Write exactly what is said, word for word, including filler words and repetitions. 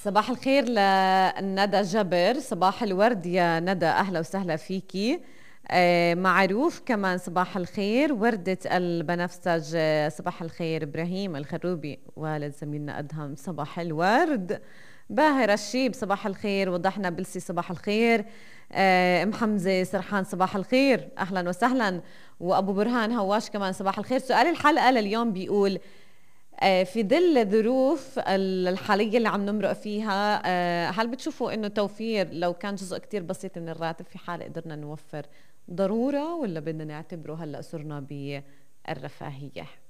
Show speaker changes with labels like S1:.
S1: صباح الخير لندى جبر. صباح الورد يا ندى، أهلا وسهلا فيكي. آه معروف كمان صباح الخير وردة البنفسج. آه صباح الخير إبراهيم الخروبي والد زميلنا أدهم، صباح الورد. باهر الشيب صباح الخير. وضحنا بلسي صباح الخير. آه ام حمزة سرحان صباح الخير، أهلا وسهلا. وأبو برهان هواش كمان صباح الخير. سؤال الحلقة لليوم بيقول في ظل الظروف الحالية اللي عم نمرق فيها، هل بتشوفوا انه توفير لو كان جزء كتير بسيط من الراتب في حال قدرنا نوفر ضرورة، ولا بدنا نعتبره هلأ صرنا بالرفاهية؟